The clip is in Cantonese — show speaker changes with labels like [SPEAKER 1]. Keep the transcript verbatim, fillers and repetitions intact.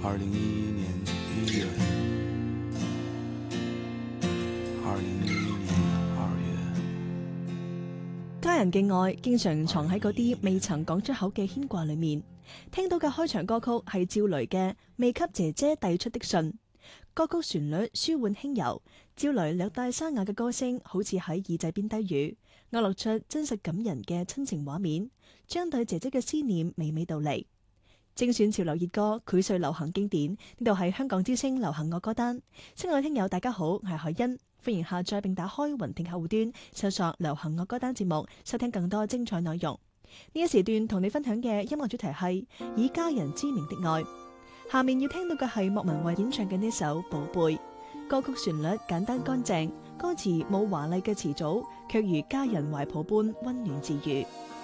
[SPEAKER 1] 二零一一年一月，二零一一年二月。
[SPEAKER 2] 家人嘅愛經常藏喺嗰啲未曾講出口嘅牽掛裏面。聽到嘅開場歌曲係趙雷嘅《未給姐姐遞出的信》，歌曲旋律舒緩輕柔，趙雷略帶沙啞嘅歌聲好似喺耳仔邊低語，勾勒出真實感人嘅親情畫面，將對姐姐嘅思念娓娓道嚟。精選潮流熱歌，膾碎流行經典。呢度係香港之聲流行樂歌單。親愛聽友大家好，我係海欣，歡迎下載並打開雲聽客戶端，搜索流行樂歌單節目，收聽更多精彩內容。呢一時段同你分享嘅音樂主題係以家人之名的愛。下面要聽到嘅係莫文蔚演唱嘅呢首《寶貝》。歌曲旋律簡單乾淨，歌詞冇華麗嘅詞組，卻如家人懷抱般溫暖治癒。